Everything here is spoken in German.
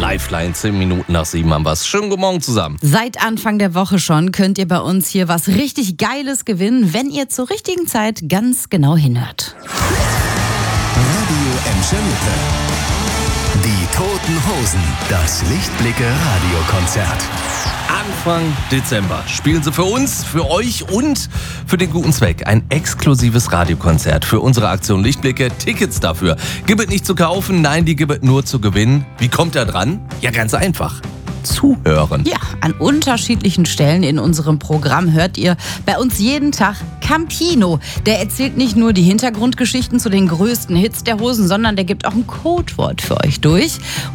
Lifeline, 10 Minuten nach 7 haben wir's. Schönen guten Morgen zusammen. Seit Anfang der Woche schon könnt ihr bei uns hier was richtig Geiles gewinnen, wenn ihr zur richtigen Zeit ganz genau hinhört. Radio Emscher Lippe. Die Toten Hosen. Das Lichtblicke-Radiokonzert. Anfang Dezember spielen sie für uns, für euch und für den guten Zweck. Ein exklusives Radiokonzert für unsere Aktion Lichtblicke. Tickets dafür gibt es nicht zu kaufen, nein, die gibt es nur zu gewinnen. Wie kommt er dran? Ja, ganz einfach. Zuhören. Ja, an unterschiedlichen Stellen in unserem Programm hört ihr bei uns jeden Tag Campino. Der erzählt nicht nur die Hintergrundgeschichten zu den größten Hits der Hosen, sondern der gibt auch ein Codewort für euch durch.